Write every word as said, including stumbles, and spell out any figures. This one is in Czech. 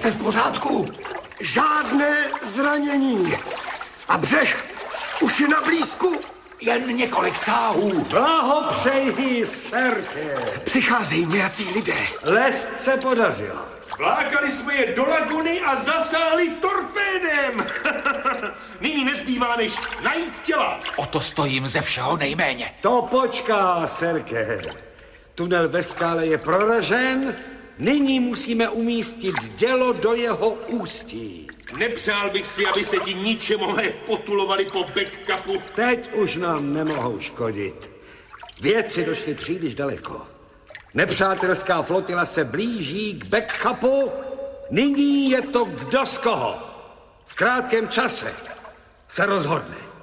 Jste v pořádku? Žádné zranění. A břeh už je na blízku. Jen několik sáhů. Blahopřeji, Serke. Přicházejí nějací lidé. Lest se podařilo. Vlákali jsme je do laguny a zasáhli torpédem. Nyní nezbývá, než najít těla. O to stojím ze všeho nejméně. To počká, Serke. Tunel ve skále je proražen. Nyní musíme umístit dělo do jeho ústí. Nepřál bych si, aby se ti ničemové potulovali po backcapu. Teď už nám nemohou škodit. Věci došly příliš daleko. Nepřátelská flotila se blíží k backcapu. Nyní je to kdo z koho. V krátkém čase se rozhodne.